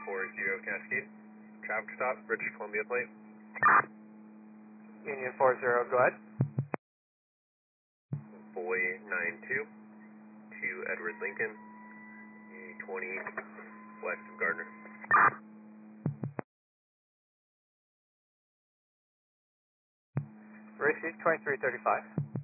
40 Cascade. Traffic stop, British Columbia plate. Union 40, go ahead. Boy 92 to Edward Lincoln, 20 west of Gardner. Receive 2335.